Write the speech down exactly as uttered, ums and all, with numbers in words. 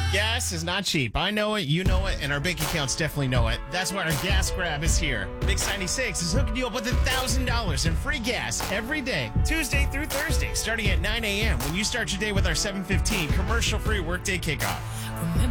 Gas is not cheap. I know it, you know it, and our bank accounts definitely know it. That's why our gas grab is here. Big ninety-six is hooking you up with one thousand dollars in free gas every day, Tuesday through Thursday, starting at nine a.m. when you start your day with our seven fifteen commercial-free workday kickoff.